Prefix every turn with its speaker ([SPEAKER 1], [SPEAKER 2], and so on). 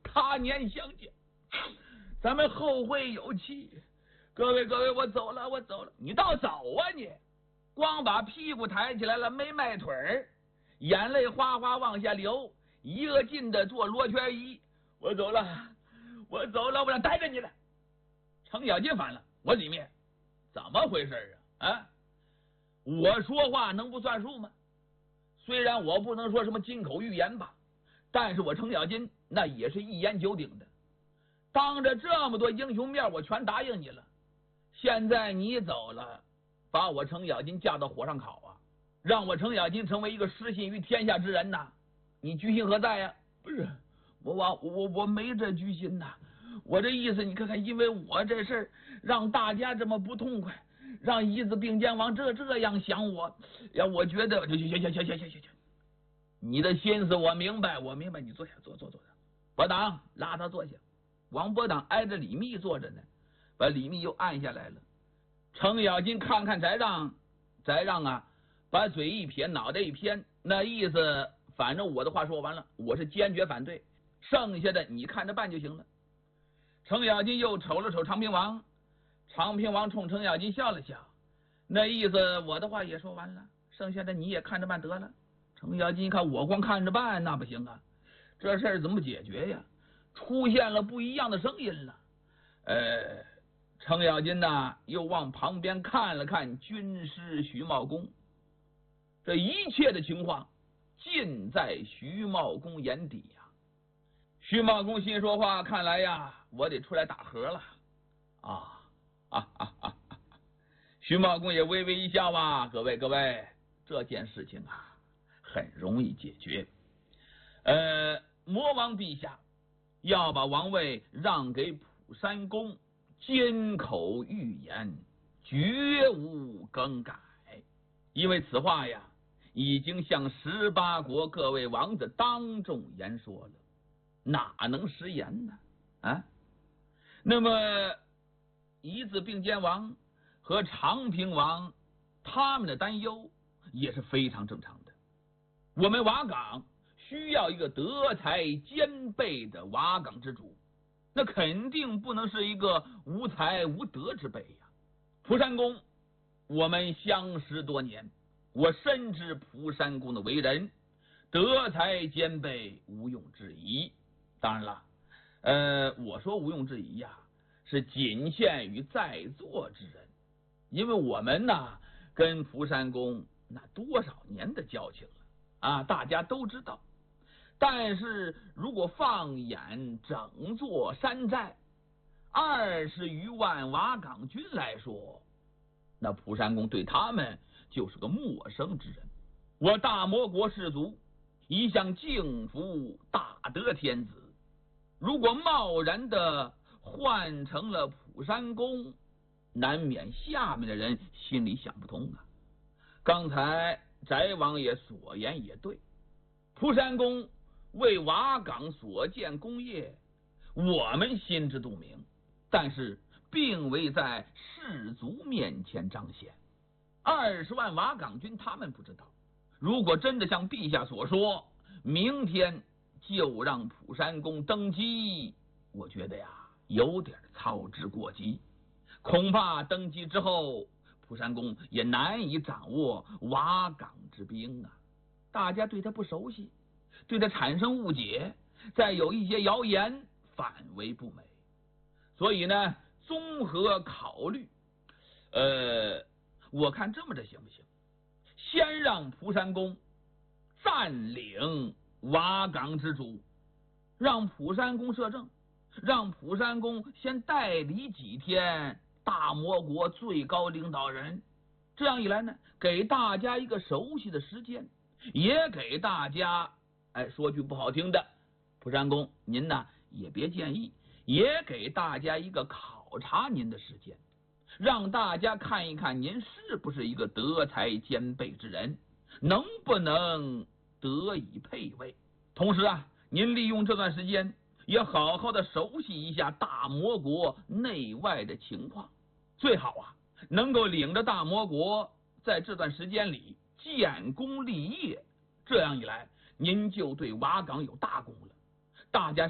[SPEAKER 1] 他年相见，咱们后会有期。各位，我走了。你倒走啊你！光把屁股抬起来了，没迈腿儿，眼泪哗哗往下流，一个劲的做罗圈仪。我走了，我让待着你了。程咬金烦了，我里面怎么回事啊？我说话能不算数吗？虽然我不能说什么金口玉言吧，但是我程咬金那也是一言九鼎的。当着这么多英雄面，我全答应你了。现在你走了，把我程咬金架到火上烤啊，让我程咬金成为一个失信于天下之人呐！你居心何在呀？不是我没这居心呐，我这意思你看看，因为我这事儿让大家这么不痛快，让一子并肩王这样想我，呀，我觉得行，你的心思我明白，你坐下，坐。伯党拉他坐下，王伯党挨着李密坐着呢，把李密又按下来了。程咬金看翟让啊，把嘴一撇，脑袋一偏，那意思反正我的话说完了，我是坚决反对，剩下的你看着办就行了。程咬金又瞅了瞅长平王，长平王冲程咬金笑了笑，那意思我的话也说完了，剩下的你也看着办得了。程咬金一看我光看着办那不行啊，这事儿怎么解决呀？出现了不一样的声音了。程咬金呢又往旁边看了看军师徐茂公，这一切的情况尽在徐茂公眼底呀。徐茂公心说话，看来呀我得出来打和了徐茂公也微微一笑啊，各位，这件事情啊很容易解决。魔王陛下要把王位让给蒲山公，缄口欲言，绝无更改。因为此话呀已经向18国各位王子当众言说了，哪能食言呢？那么一字并肩王和长平王他们的担忧也是非常正常的。我们瓦岗需要一个德才兼备的瓦岗之主，那肯定不能是一个无才无德之辈呀。蒲山公我们相识多年，我深知蒲山公的为人，德才兼备，毋庸置疑。当然了，我说毋庸置疑呀，是仅限于在座之人，因为我们呢跟蒲山公那多少年的交情了大家都知道。但是如果放眼整座山寨20余万瓦岗军来说，那蒲山公对他们就是个陌生之人。我大魔国士族一向敬服大德天子，如果贸然的换成了蒲山公，难免下面的人心里想不通啊。刚才翟王爷所言也对，蒲山公为瓦岗所建功业，我们心知肚明，但是并未在士族面前彰显。20万瓦岗军他们不知道，如果真的像陛下所说，明天就让蒲山公登基，我觉得呀有点操之过急。恐怕登基之后，蒲山公也难以掌握瓦岗之兵啊，大家对他不熟悉，对他产生误解，再有一些谣言，反为不美。所以呢，综合考虑，我看这么着行不行？先让蒲山公占领瓦岗之主，让蒲山公摄政，让蒲山公先代理几天大魔国最高领导人。这样一来呢，给大家一个熟悉的时间，也给大家说句不好听的，蒲山公您呢也别介意，也给大家一个考察您的时间，让大家看一看您是不是一个德才兼备之人，能不能得以配位。同时您利用这段时间也好好的熟悉一下大魔国内外的情况，最好能够领着大魔国在这段时间里建功立业，这样一来您就对瓦岗有大功了。大家